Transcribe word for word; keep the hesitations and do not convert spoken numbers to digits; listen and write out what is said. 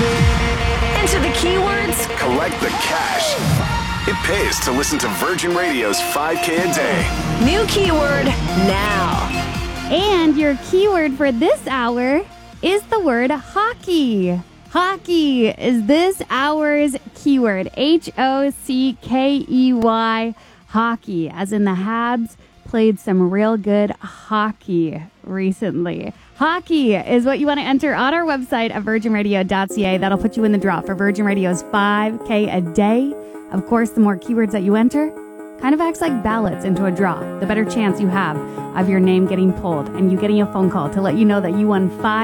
Enter the keywords. Collect the cash. It pays to listen to Virgin Radio's five K a day. New keyword now. And your keyword for this hour is the word hockey. Hockey is this hour's keyword. H O C K E Y, hockey, as in the Habs played some real good hockey recently. Hockey is what you want to enter on our website at virgin radio dot c a. That'll put you in the draw for Virgin Radio's five K a day. Of course, the more keywords that you enter, kind of acts like ballots into a draw. The better chance you have of your name getting pulled and you getting a phone call to let you know that you won five